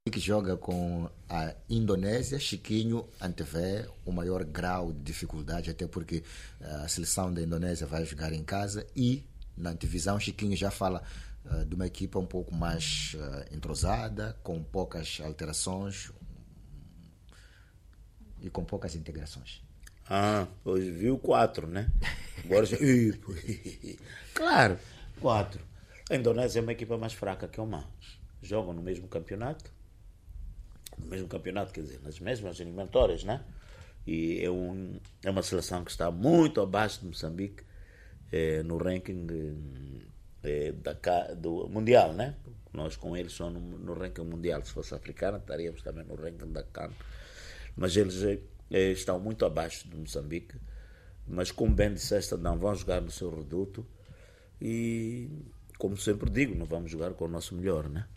que joga com a Indonésia, Chiquinho antevê o maior grau de dificuldade, até porque a seleção da Indonésia vai jogar em casa e na antevisão Chiquinho já fala de uma equipa um pouco mais entrosada, com poucas alterações e com poucas integrações. Hoje viu 4, né? Agora já... Claro, 4. A Indonésia é uma equipa mais fraca que o Oman. Jogam no mesmo campeonato, quer dizer, nas mesmas eliminatórias, né? E é uma seleção que está muito abaixo de Moçambique no ranking do mundial, né? Nós com eles só no ranking mundial. Se fosse africano, estaríamos também no ranking da CAN. Mas eles estão muito abaixo de Moçambique. Mas como bem disseste, não vão jogar no seu reduto. E, como sempre digo, não vamos jogar com o nosso melhor, né?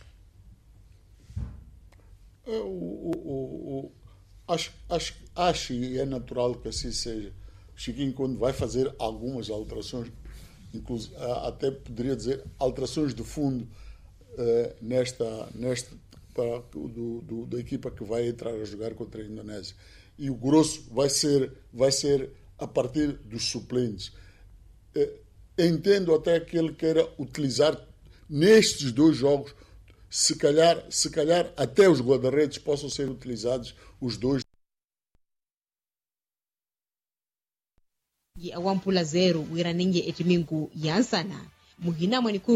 Acho e é natural que assim seja. Chiquinho, quando vai fazer algumas alterações, inclusive, até poderia dizer alterações de fundo da equipa que vai entrar a jogar contra a Indonésia. E o grosso vai ser a partir dos suplentes. Entendo até que ele queira utilizar nestes 2 jogos, se calhar até os guarda-redes possam ser utilizados os 2. Awampula 0 wiraninge etimingu yansana muhina